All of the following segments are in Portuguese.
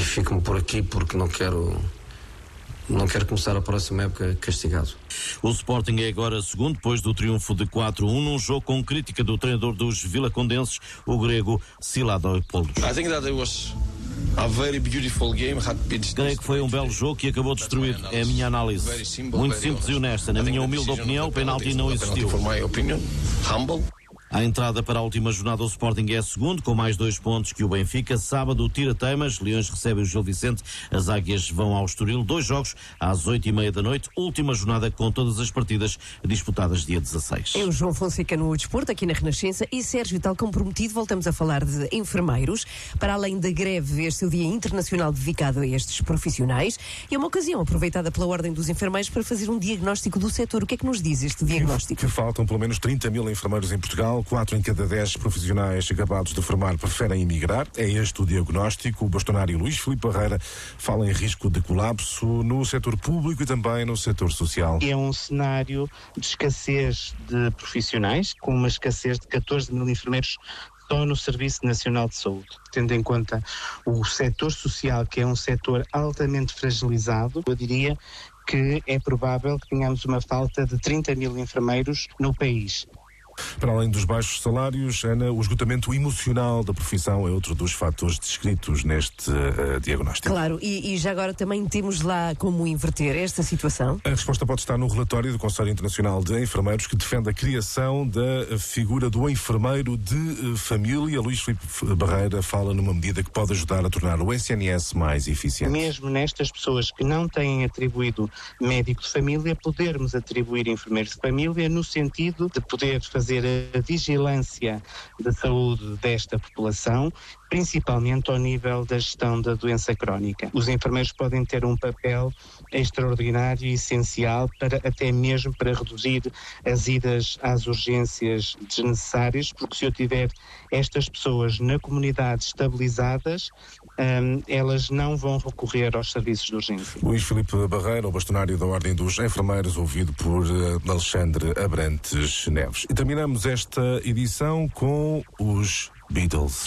Fico-me por aqui porque não quero começar a próxima época castigado. O Sporting é agora segundo, depois do triunfo de 4-1, num jogo com crítica do treinador dos vilacondenses, o grego Siladopoulos. Creio que foi um belo jogo que acabou destruído. É a minha análise. Muito simples e honesta. Na minha humilde opinião, o penalti não existiu. A entrada para a última jornada, o Sporting é segundo, com mais 2 pontos que o Benfica. Sábado, Tira-Teimas, Leões recebe o Gil Vicente, as Águias vão ao Estoril. 2 jogos às 8h30 da noite. Última jornada com todas as partidas disputadas dia 16. É o João Fonseca no Desporto, aqui na Renascença. E Sérgio, tal como prometido, voltamos a falar de enfermeiros. Para além da greve, este é o Dia Internacional dedicado a estes profissionais. E é uma ocasião aproveitada pela Ordem dos Enfermeiros para fazer um diagnóstico do setor. O que é que nos diz este diagnóstico? Que faltam pelo menos 30 mil enfermeiros em Portugal. 4 em cada 10 profissionais acabados de formar preferem emigrar. É este o diagnóstico. O bastonário Luís Filipe Barreira fala em risco de colapso no setor público e também no setor social. É um cenário de escassez de profissionais, com uma escassez de 14 mil enfermeiros só no Serviço Nacional de Saúde. Tendo em conta o setor social, que é um setor altamente fragilizado, eu diria que é provável que tenhamos uma falta de 30 mil enfermeiros no país. Para além dos baixos salários, Ana, o esgotamento emocional da profissão é outro dos fatores descritos neste diagnóstico. Claro, e já agora também temos lá como inverter esta situação? A resposta pode estar no relatório do Conselho Internacional de Enfermeiros, que defende a criação da figura do enfermeiro de família. Luís Filipe Barreira fala numa medida que pode ajudar a tornar o SNS mais eficiente. Mesmo nestas pessoas que não têm atribuído médico de família, podermos atribuir enfermeiros de família no sentido de poder fazer a vigilância da saúde desta população, principalmente ao nível da gestão da doença crónica. Os enfermeiros podem ter um papel extraordinário e essencial até mesmo para reduzir as idas às urgências desnecessárias, porque se eu tiver estas pessoas na comunidade estabilizadas, elas não vão recorrer aos serviços de urgência. Luís Filipe Barreira, o bastonário da Ordem dos Enfermeiros, ouvido por Alexandre Abrantes Neves. E terminamos esta edição com os Beatles.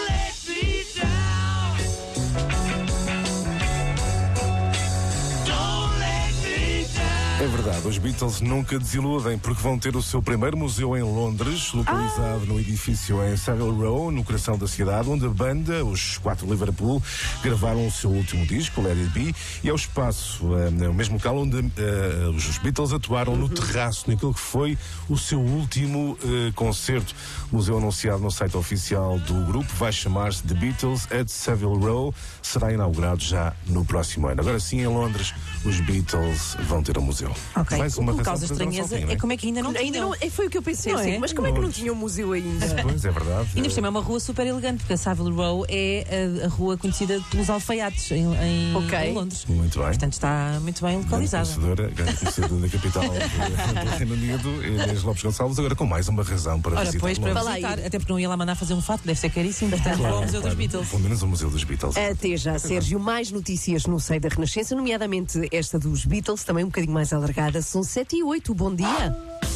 É verdade, os Beatles nunca desiludem, porque vão ter o seu primeiro museu em Londres, localizado no edifício em Savile Row, no coração da cidade, onde a banda, os 4 Liverpool, gravaram o seu último disco, Let It Be, e é o espaço, o mesmo local onde os Beatles atuaram no terraço, naquilo que foi o seu último concerto. O museu anunciado no site oficial do grupo vai chamar-se The Beatles at Savile Row, será inaugurado já no próximo ano. Agora sim, em Londres, os Beatles vão ter um museu. Okay. Mais uma o que razão causa estranheza é como é que ainda não tinham. Foi o que eu pensei, não assim, é? mas como é que não tinha um museu ainda? Pois, é verdade. Ainda por cima é uma rua super elegante, porque a Savile Row é a rua conhecida pelos alfaiates em Londres. Muito bem. Portanto, está muito bem localizada. Grande conhecedora da capital do Reino Unido, Inês Lopes Gonçalves, agora com mais uma razão para visitar. Pois, para visitar, até porque não ia lá mandar fazer um fato, deve ser caríssimo, portanto, para o Museu dos Beatles. Pelo menos o Museu dos Beatles. Até já, Sérgio. Mais notícias no seio da Renascença, nomeadamente esta dos Beatles, também um bocadinho mais alargada. São 7h08. Bom dia.